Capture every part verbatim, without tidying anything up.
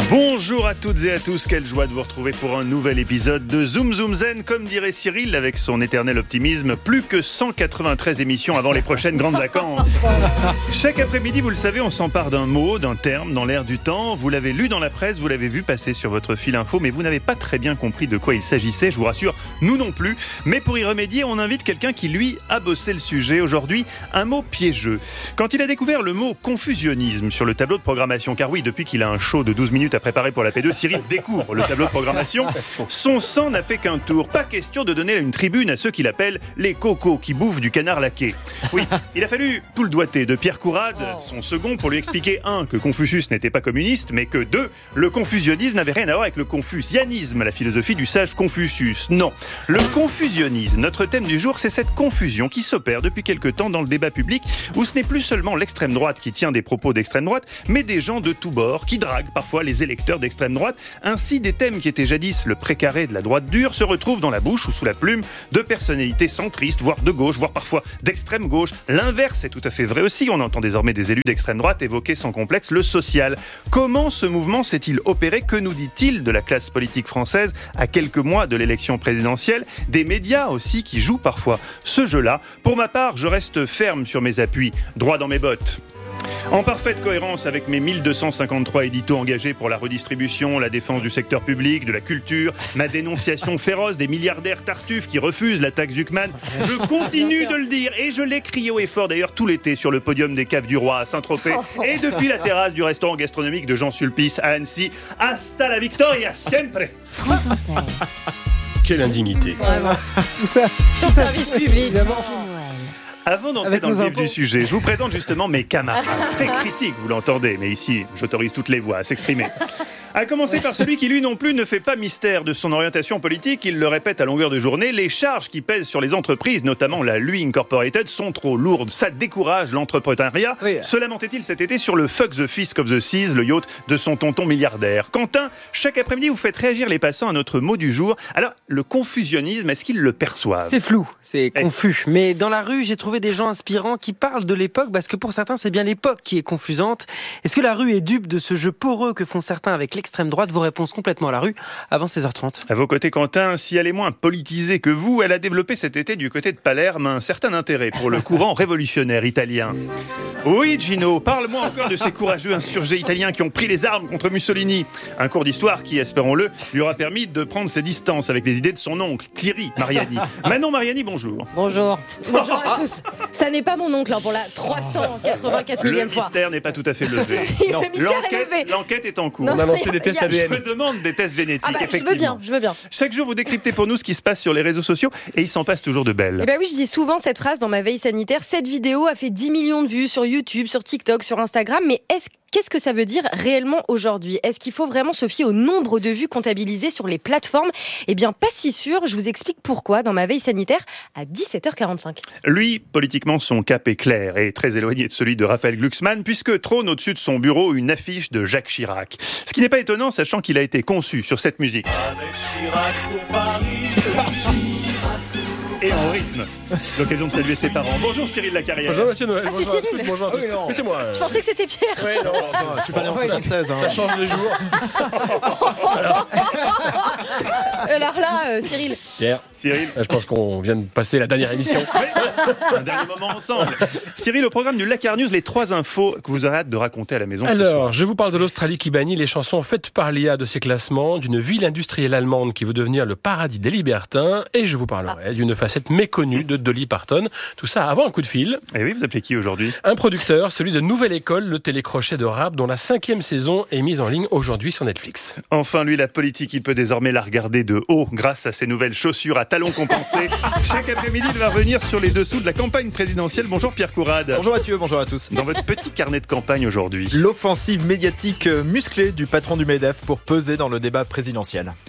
Bonjour à toutes et à tous, quelle joie de vous retrouver pour un nouvel épisode de Zoom Zoom Zen, comme dirait Cyril avec son éternel optimisme, plus que cent quatre-vingt-treize émissions avant les prochaines grandes vacances. Chaque après-midi, vous le savez, on s'empare d'un mot, d'un terme dans l'air du temps. Vous l'avez lu dans la presse, vous l'avez vu passer sur votre fil info, mais vous n'avez pas très bien compris de quoi il s'agissait, je vous rassure, nous non plus. Mais pour y remédier, on invite quelqu'un qui, lui, a bossé le sujet. Aujourd'hui, un mot piégeux. Quand il a découvert le mot confusionnisme sur le tableau de programmation, car oui, depuis qu'il a un show de douze minutes à préparer pour la P deux, Cyril découvre le tableau de programmation. Son sang n'a fait qu'un tour. Pas question de donner une tribune à ceux qu'il appelle les cocos qui bouffent du canard laqué. Oui, il a fallu tout le doigté de Pierre Courade, son second, pour lui expliquer un, que Confucius n'était pas communiste, mais que deux, le confusionnisme n'avait rien à voir avec le confucianisme, la philosophie du sage Confucius. Non, le confusionnisme, notre thème du jour, c'est cette confusion qui s'opère depuis quelque temps dans le débat public, où ce n'est plus seulement l'extrême droite qui tient des propos d'extrême droite, mais des gens de tous bords qui draguent parfois les électeurs d'extrême droite. Ainsi, des thèmes qui étaient jadis le précaré de la droite dure se retrouvent dans la bouche ou sous la plume de personnalités centristes, voire de gauche, voire parfois d'extrême gauche. L'inverse est tout à fait vrai aussi. On entend désormais des élus d'extrême droite évoquer sans complexe le social. Comment ce mouvement s'est-il opéré ? Que nous dit-il de la classe politique française à quelques mois de l'élection présidentielle ? Des médias aussi qui jouent parfois ce jeu-là. Pour ma part, je reste ferme sur mes appuis, droit dans mes bottes. En parfaite cohérence avec mes mille deux cent cinquante-trois éditos engagés pour la redistribution, la défense du secteur public, de la culture, ma dénonciation féroce des milliardaires tartuffes qui refusent la taxe Zuckman, je continue de le dire et je l'ai crié haut et fort d'ailleurs tout l'été sur le podium des Caves du Roi à Saint-Tropez et depuis la terrasse du restaurant gastronomique de Jean Sulpice à Annecy. Hasta la victoria, siempre. France Inter. Quelle indignité. Vraiment. Tout ça, Sur tout ça, service public. évidemment. Avant d'entrer Avec dans le nos vif impôts. du sujet, je vous présente justement mes camarades. Très critiques, vous l'entendez, mais ici, j'autorise toutes les voix à s'exprimer. À commencer par celui qui, lui non plus, ne fait pas mystère de son orientation politique. Il le répète à longueur de journée. Les charges qui pèsent sur les entreprises, notamment la Lui Incorporated, sont trop lourdes. Ça décourage l'entrepreneuriat. Oui. Se lamentait-il cet été sur le Fuck the Fisk of the Seas, le yacht de son tonton milliardaire. Quentin, chaque après-midi, vous faites réagir les passants à notre mot du jour. Alors, le confusionnisme, est-ce qu'ils le perçoivent ? C'est flou, c'est Eh. confus. Mais dans la rue, j'ai trouvé des gens inspirants qui parlent de l'époque, parce que pour certains, c'est bien l'époque qui est confusante. Est-ce que la rue est dupe de ce jeu poreux que font certains avec l'extrême droite ? Vos réponses complètement à la rue, avant seize heures trente. À vos côtés, Quentin, si elle est moins politisée que vous, elle a développé cet été du côté de Palerme un certain intérêt pour le courant révolutionnaire italien. Oui, Gino, parle-moi encore de ces courageux insurgés italiens qui ont pris les armes contre Mussolini. Un cours d'histoire qui, espérons-le, lui aura permis de prendre ses distances avec les idées de son oncle, Thierry Mariani. Manon Mariani, bonjour. Bonjour. Bonjour à tous. Ça n'est pas mon oncle hein, pour la trois cent quatre-vingt-quatre Le millième fois. mystère n'est pas tout à fait levé. Si, le mystère est L'enquête, levé. l'enquête est en cours. Non, On a lancé mais des tests y a- A D Je N. me demande des tests génétiques, Ah bah, je effectivement. veux bien, je veux bien. Chaque jour, vous décryptez pour nous ce qui se passe sur les réseaux sociaux et il s'en passe toujours de belles. Eh ben oui, je dis souvent cette phrase dans ma veille sanitaire. Cette vidéo a fait dix millions de vues sur YouTube, sur TikTok, sur Instagram. Mais est-ce Qu'est-ce que ça veut dire réellement aujourd'hui ? Est-ce qu'il faut vraiment se fier au nombre de vues comptabilisées sur les plateformes ? Eh bien, pas si sûr. Je vous explique pourquoi dans ma veille sanitaire à dix-sept heures quarante-cinq. Lui, politiquement, son cap est clair et très éloigné de celui de Raphaël Glucksmann, puisque trône au-dessus de son bureau une affiche de Jacques Chirac. Ce qui n'est pas étonnant, sachant qu'il a été conçu sur cette musique. Et en rythme. L'occasion de saluer ses parents. Bonjour Cyril Lacarrière. Bonjour Monsieur Noël. Ah, c'est bonjour à Cyril. tous, bonjour à tous. Ah oui, non. Mais c'est moi. euh, Je pensais que c'était Pierre. Ouais, non, non, Je suis pas né en soixante-seize. Hein. ça change les jours. Alors là, euh, Cyril. Pierre, Cyril, je pense qu'on vient de passer la dernière émission. un dernier moment ensemble. Cyril, au programme du Lacar News, les trois infos que vous aurez hâte de raconter à la maison ce soir. Alors, je vous parle de l'Australie qui bannit les chansons faites par l'I A de ses classements, d'une ville industrielle allemande qui veut devenir le paradis des libertins, et je vous parlerai d'une facette méconnue de Dolly Parton. Tout ça avant un coup de fil. Et oui, vous appelez qui aujourd'hui ? Un producteur, celui de Nouvelle École, le télécrochet de rap dont la cinquième saison est mise en ligne aujourd'hui sur Netflix. Enfin, lui, la politique, il peut désormais la regarder de haut grâce à ses nouvelles chaussures à talons compensés. Chaque après-midi, il va revenir sur les dessous de la campagne présidentielle. Bonjour Pierre Courade. Bonjour Mathieu, bonjour à tous. Dans votre petit carnet de campagne aujourd'hui. L'offensive médiatique musclée du patron du MEDEF pour peser dans le débat présidentiel.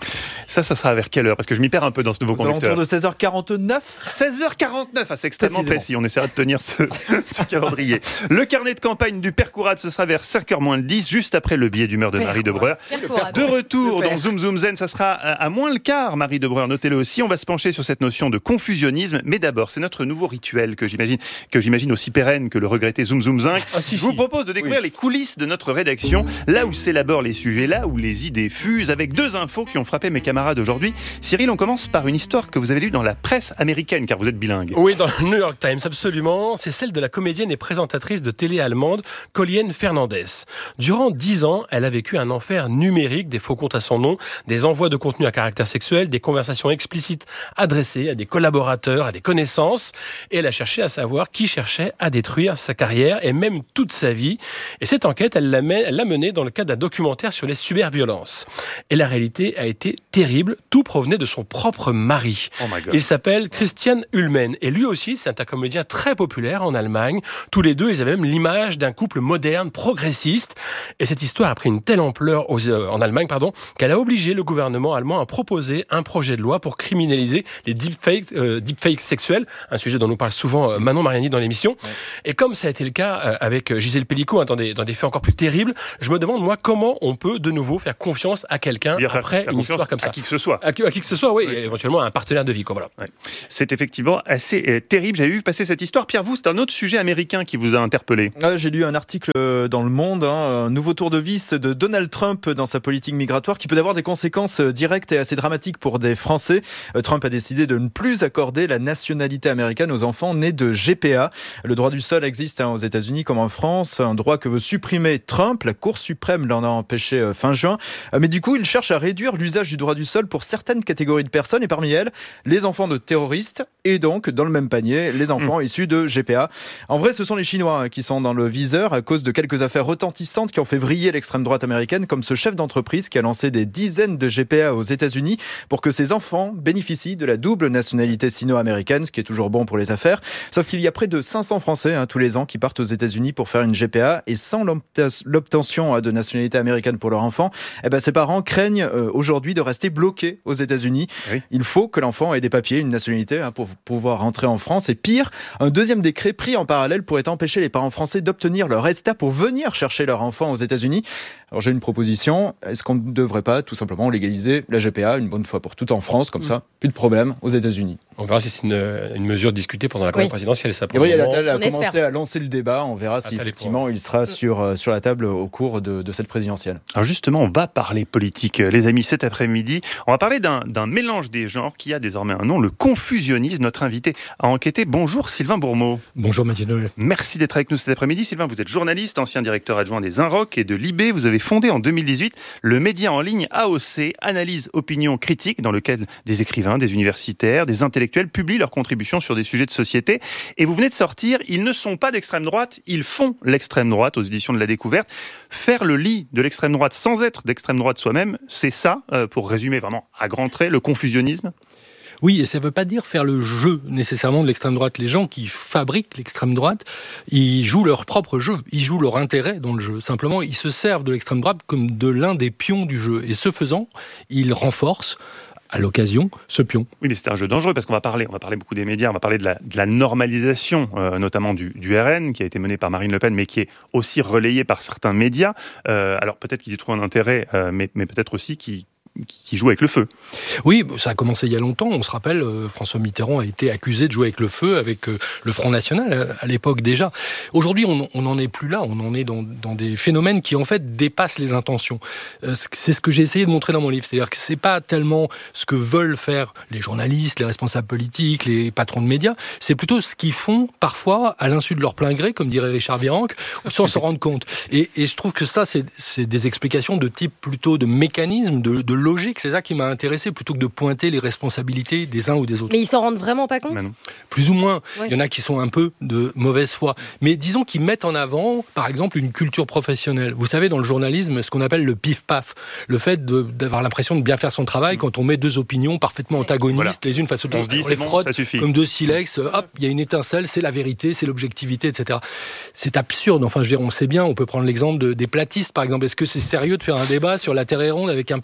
Ça, ça sera vers quelle heure? Parce que je m'y perds un peu dans ce nouveau Aux conducteur. alentours de seize heures quarante-neuf. seize heures quarante-neuf, ah, c'est extrêmement Précisément. précis. On essaiera de tenir ce, ce calendrier. Le carnet de campagne du Père Courade, ce sera vers cinq heures moins le dix, juste après le billet d'humeur de Père Marie Debreur. Père Courade. De retour Le père. dans Zoom Zoom Zen, ça sera à à moins le quart, Marie Debreur, notez-le aussi. On va se pencher sur cette notion de confusionnisme. Mais d'abord, c'est notre nouveau rituel que j'imagine, que j'imagine aussi pérenne que le regretté Zoom Zoom Zinc. Ah, si, Je vous si. propose de découvrir les coulisses de notre rédaction, là où s'élaborent les sujets, là où les idées fusent, avec deux infos qui ont frappé mes camarades aujourd'hui. Cyril, on commence par une histoire que vous avez lue dans la presse américaine, car vous êtes bilingue. Oui, dans le New York Times, absolument. C'est celle de la comédienne et présentatrice de télé allemande, Colleen Fernandez. Durant dix ans, elle a vécu un enfer numérique, des faux comptes à son nom, des envois de contenu à caractère sexuel, des conversations explicites adressées à des collaborateurs, à des connaissances. Et elle a cherché à savoir qui cherchait à détruire sa carrière et même toute sa vie. Et cette enquête, elle l'a men- elle l'a menée dans le cadre d'un documentaire sur les cyberviolences. Et la réalité a été terrible. Tout provenait de son propre mari. Oh my God. Il s'appelle Christian Ullmann. Et lui aussi, c'est un comédien très populaire en Allemagne. Tous les deux, ils avaient même l'image d'un couple moderne, progressiste. Et cette histoire a pris une telle ampleur aux, euh, en Allemagne, pardon, qu'elle a obligé le gouvernement allemand à proposer un projet de loi pour criminaliser les deepfakes, euh, deepfakes sexuels, un sujet dont nous parle souvent euh, Manon Mariani dans l'émission. Ouais. Et comme ça a été le cas euh, avec Gisèle Pellicot, hein, dans, des, dans des faits encore plus terribles, je me demande, moi, comment on peut de nouveau faire confiance à quelqu'un Dire, après faire une histoire comme ça. À qui que ce soit. À qui, à qui que ce soit, oui, oui. Et éventuellement à un partenaire de vie, quoi, voilà. Ouais. C'est effectivement assez euh, terrible. J'avais vu passer cette histoire. Pierre, vous, c'est un autre sujet américain qui vous a interpellé. Ah, j'ai lu un article dans Le Monde, hein, un nouveau tour de vis de Donald Trump dans sa politique migratoire qui peut avoir des conséquences directes et assez dramatiques pour des Français. Trump a décidé de ne plus accorder la nationalité américaine aux enfants nés de G P A. Le droit du sol existe hein, aux États-Unis comme en France, un droit que veut supprimer Trump. La Cour suprême l'en a empêché fin juin. Mais du coup, il cherche à réduire l'usage du droit du sol pour certaines catégories de personnes et parmi elles, les enfants de terroristes et donc, dans le même panier, les enfants mmh. issus de G P A. En vrai, ce sont les Chinois hein, qui sont dans le viseur à cause de quelques affaires retentissantes qui ont fait vriller l'extrême droite américaine, comme ce chef d'entreprise qui a lancé des dizaines de G P A aux États-Unis pour que ses enfants bénéficient de la double nationalité sino-américaine, ce qui est toujours bon pour les affaires. Sauf qu'il y a près de cinq cents Français hein, tous les ans qui partent aux États-Unis pour faire une G P A et sans l'obtention de nationalité américaine pour leur enfant, eh ben, ses parents craignent euh, aujourd'hui de rester bloqués aux États-Unis. Oui. Il faut que l'enfant ait des papiers, une nationalité hein, pour pouvoir rentrer en France. Et pire, un deuxième décret pris en parallèle pourrait empêcher les parents français d'obtenir leur ESTA pour venir chercher leur enfant aux États-Unis. Alors j'ai une proposition, est-ce qu'on ne devrait pas tout simplement légaliser la G P A une bonne fois pour toutes en France, comme mmh. ça, plus de problème aux États-Unis. On verra si c'est une, une mesure discutée pendant la campagne oui. présidentielle. Ça Gabriel Attal a commencé espère. à lancer le débat, on verra si Attal effectivement il sera mmh. sur, sur la table au cours de, de cette présidentielle. Alors justement, on va parler politique, les amis, cet après-midi. On va parler d'un, d'un mélange des genres qui a désormais un nom, le confusionnisme. Notre invité a enquêté. Bonjour Sylvain Bourmeau. Bonjour Mathieu Noël. Merci d'être avec nous cet après-midi. Sylvain, vous êtes journaliste, ancien directeur adjoint des Inrocks et de l'I B. Vous avez fondé en deux mille dix-huit le média en ligne A O C, Analyse, Opinion, Critique, dans lequel des écrivains, des universitaires, des intellectuels publient leurs contributions sur des sujets de société. Et vous venez de sortir, ils ne sont pas d'extrême droite, ils font l'extrême droite aux éditions de La Découverte. Faire le lit de l'extrême droite sans être d'extrême droite soi-même, c'est ça, euh, pour résumer vraiment à grands traits, le confusionnisme ? Oui, et ça ne veut pas dire faire le jeu nécessairement de l'extrême droite. Les gens qui fabriquent l'extrême droite, ils jouent leur propre jeu, ils jouent leur intérêt dans le jeu. Simplement, ils se servent de l'extrême droite comme de l'un des pions du jeu. Et ce faisant, ils renforcent à l'occasion ce pion. Oui, mais c'est un jeu dangereux parce qu'on va parler, on va parler beaucoup des médias, on va parler de la, de la normalisation, euh, notamment du, du R N, qui a été menée par Marine Le Pen, mais qui est aussi relayée par certains médias. Euh, alors peut-être qu'ils y trouvent un intérêt, euh, mais, mais peut-être aussi qu'ils qui joue avec le feu. Oui, ça a commencé il y a longtemps. On se rappelle, euh, François Mitterrand a été accusé de jouer avec le feu avec euh, le Front National à, à l'époque déjà. Aujourd'hui, on n'en est plus là. On en est dans, dans des phénomènes qui en fait dépassent les intentions. Euh, c'est ce que j'ai essayé de montrer dans mon livre. C'est-à-dire que c'est pas tellement ce que veulent faire les journalistes, les responsables politiques, les patrons de médias. C'est plutôt ce qu'ils font parfois à l'insu de leur plein gré, comme dirait Richard Virenque, ou sans s'en rendre compte. Et, et je trouve que ça, c'est, c'est des explications de type plutôt de mécanisme, de, de logique, c'est ça qui m'a intéressé, plutôt que de pointer les responsabilités des uns ou des autres. Mais ils s'en rendent vraiment pas compte ? Plus ou moins. Ouais. Il y en a qui sont un peu de mauvaise foi. Mais disons qu'ils mettent en avant, par exemple, une culture professionnelle. Vous savez, dans le journalisme, ce qu'on appelle le pif-paf, le fait de, d'avoir l'impression de bien faire son travail mmh. quand on met deux opinions parfaitement antagonistes, voilà. les unes face aux autres. On se dit, on c'est les bon, frotte ça suffit. Comme deux silex, hop, il y a une étincelle, c'est la vérité, c'est l'objectivité, et cetera. C'est absurde. Enfin, je veux dire, on sait bien, on peut prendre l'exemple de, des platistes, par exemple. Est-ce que c'est sérieux de faire un débat sur la Terre est ronde avec un platiste ? Bon,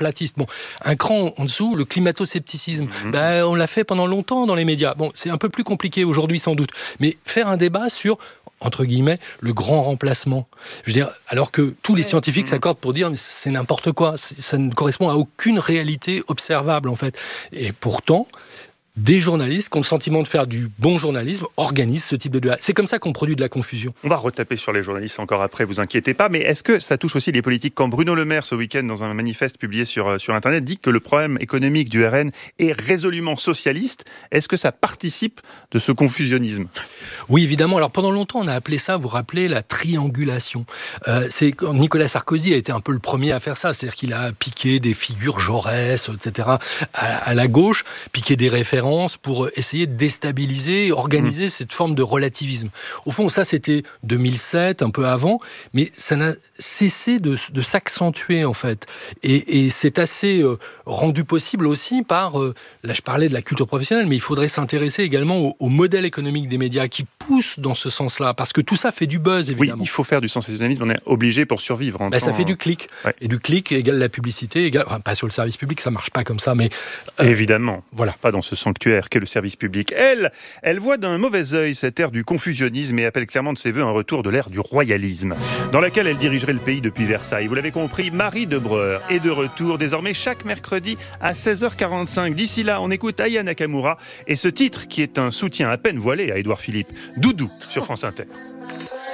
Bon, un cran en dessous, le climato-scepticisme. Mmh. Ben, on l'a fait pendant longtemps dans les médias. Bon, c'est un peu plus compliqué aujourd'hui sans doute. Mais faire un débat sur, entre guillemets, le grand remplacement. Je veux dire, alors que tous les scientifiques s'accordent pour dire mais c'est n'importe quoi, ça ne correspond à aucune réalité observable en fait. Et pourtant, des journalistes qui ont le sentiment de faire du bon journalisme organisent ce type de débat. C'est comme ça qu'on produit de la confusion. On va retaper sur les journalistes encore après, vous inquiétez pas, mais est-ce que ça touche aussi les politiques? Quand Bruno Le Maire, ce week-end, dans un manifeste publié sur, sur Internet, dit que le problème économique du R N est résolument socialiste, est-ce que ça participe de ce confusionnisme? Oui, évidemment. Alors pendant longtemps, on a appelé ça, vous vous rappelez, la triangulation. Euh, c'est Nicolas Sarkozy a été un peu le premier à faire ça, c'est-à-dire qu'il a piqué des figures Jaurès, et cetera, à, à la gauche, piqué des références pour essayer de déstabiliser, organiser mmh. cette forme de relativisme. Au fond, ça, c'était deux mille sept, un peu avant, mais ça n'a cessé de, de s'accentuer, en fait. Et, et c'est assez euh, rendu possible aussi par, euh, là, je parlais de la culture professionnelle, mais il faudrait s'intéresser également au, au modèle économique des médias qui pousse dans ce sens-là, parce que tout ça fait du buzz, évidemment. Oui, il faut faire du sensationnalisme, on est obligé pour survivre. En bah, temps... Ça fait du clic. Ouais. Et du clic égale la publicité, égale... Enfin, pas sur le service public, ça marche pas comme ça, mais... Euh, Évidemment, voilà. Pas dans ce sanctuaire qu'est le service public. Elle, elle voit d'un mauvais œil cette ère du confusionnisme et appelle clairement de ses voeux un retour de l'ère du royalisme, dans laquelle elle dirigerait le pays depuis Versailles. Vous l'avez compris, Marie Debreur est de retour désormais chaque mercredi à seize heures quarante-cinq. D'ici là, on écoute Aya Nakamura et ce titre qui est un soutien à peine voilé à Édouard Philippe, Doudou sur France Inter.